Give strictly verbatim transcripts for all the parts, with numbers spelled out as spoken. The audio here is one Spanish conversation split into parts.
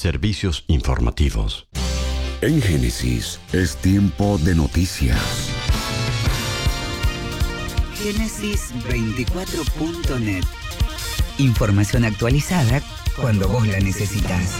Servicios informativos. En Génesis es tiempo de noticias. Génesis veinticuatro punto net. Información actualizada cuando vos la necesitas.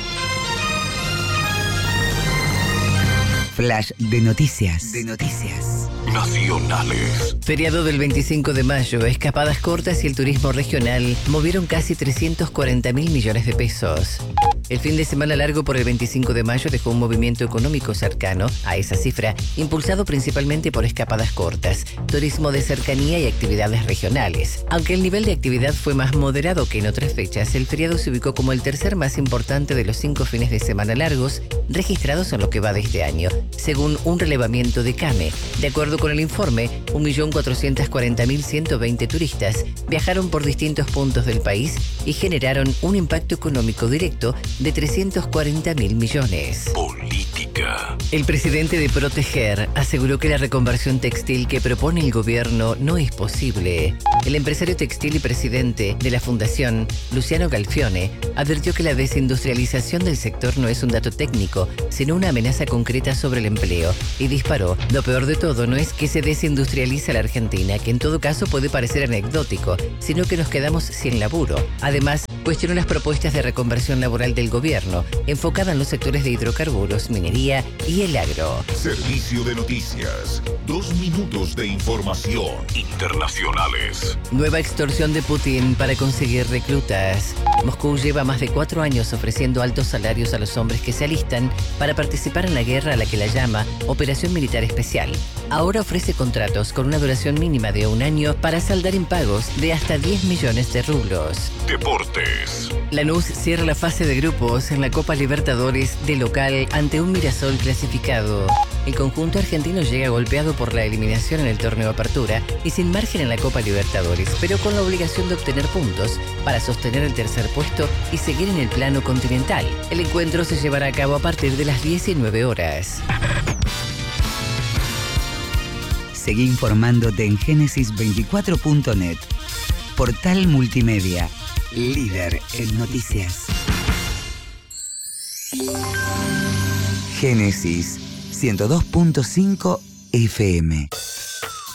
Flash de noticias. De noticias. Nacionales. Feriado del veinticinco de mayo, escapadas cortas y el turismo regional movieron casi trescientos cuarenta mil millones de pesos. El fin de semana largo por el veinticinco de mayo dejó un movimiento económico cercano a esa cifra, impulsado principalmente por escapadas cortas, turismo de cercanía y actividades regionales. Aunque el nivel de actividad fue más moderado que en otras fechas, el feriado se ubicó como el tercer más importante de los cinco fines de semana largos registrados en lo que va de este año, según un relevamiento de CAME. De acuerdo con el informe, un millón cuatrocientos cuarenta mil ciento veinte turistas viajaron por distintos puntos del país y generaron un impacto económico directo de trescientos cuarenta mil millones. Política. El presidente de Proteger aseguró que la reconversión textil que propone el gobierno no es posible. El empresario textil y presidente de la fundación, Luciano Galfione, advirtió que la desindustrialización del sector no es un dato técnico, sino una amenaza concreta sobre el empleo, y disparó: lo peor de todo no es que se desindustrializa la Argentina, que en todo caso puede parecer anecdótico, sino que nos quedamos sin laburo. Además, cuestionó las propuestas de reconversión laboral del gobierno, enfocada en los sectores de hidrocarburos, minería y el agro. Servicio de noticias. Dos minutos de información. Internacionales. Nueva extorsión de Putin para conseguir reclutas. Moscú lleva más de cuatro años ofreciendo altos salarios a los hombres que se alistan para participar en la guerra a la que la llama Operación Militar Especial. Ahora ofrece contratos con una duración mínima de un año para saldar impagos de hasta diez millones de rublos. Deportes. Lanús cierra la fase de grupos en la Copa Libertadores de local ante un Mirassol clasificado. El conjunto argentino llega golpeado por la eliminación en el torneo Apertura y sin margen en la Copa Libertadores, pero con la obligación de obtener puntos para sostener el tercer puesto y seguir en el plano continental. El encuentro se llevará a cabo a partir de las diecinueve horas. Seguí informándote en Génesis veinticuatro punto net. Portal multimedia, líder en noticias. Génesis ciento dos punto cinco F M.